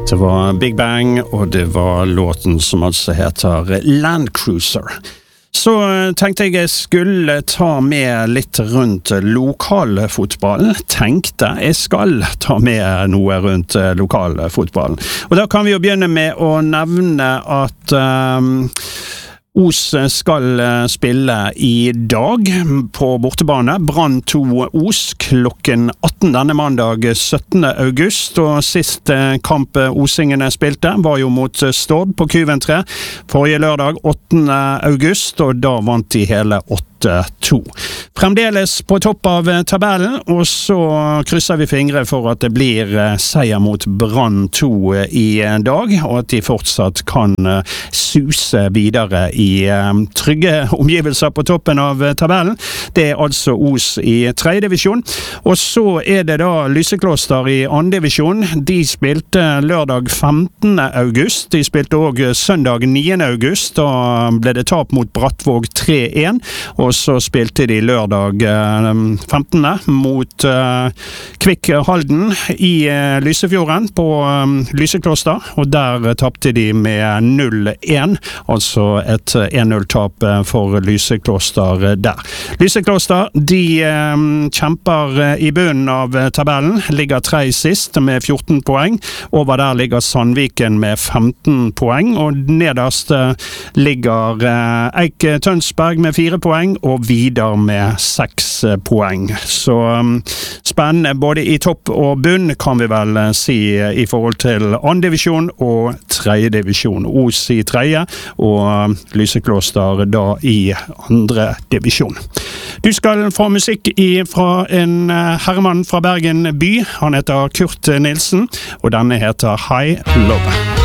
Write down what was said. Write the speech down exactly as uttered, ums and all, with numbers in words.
Det var Big Bang, og det var låten som altså heter Land Cruiser. Så tenkte jeg jeg skulle ta med litt rundt lokalfotballen. Tenkte jeg skal ta med noe rundt lokalfotballen. Og da kan vi jo begynne med å nevne at um, Os skal spille i dag på bortebane. Brann to Os klokken atten denne mandag syttende august. Og sist kamp Osingene spilte var jo mot Stord på Q V tre forrige lørdag åttende august, og da vant de hele åtte to. Fremdeles på topp av tabellen, og så krysser vi fingre for at det blir seier mot Brann to i dag, og at de fortsatt kan suse videre i trygge omgivelser på toppen av tabellen. Det er altså Os i tredje divisjon, og så er det da Lysekloster i andre divisjon. De spilte lørdag femtende august, de spilte også søndag niende august, da ble det tap mot Brattvåg tre en, og så spilte de lørdag femtende mot uh, Kvikk Halden i uh, Lysefjorden på um, Lysekloster, og der tappte de med null en, altså et en null-tap for Lysekloster der. Lysekloster, de um, kjemper i bunnen av tabellen, ligger tre sist med fjorten poeng, over der ligger Sandviken med femten poeng, og nederst ligger uh, Eik Tønsberg med fire poeng, og Vidar med seks poeng. Så um, spennende både i topp og bunn, kan vi vel uh, si, uh, i forhold til andre divisjon og tredje divisjon. Os i tredje, og uh, Lysekloster da i andre divisjon. Du skal få musikk i, fra en uh, herremann fra Bergen by. Han heter Kurt Nilsen, og denne heter High Love.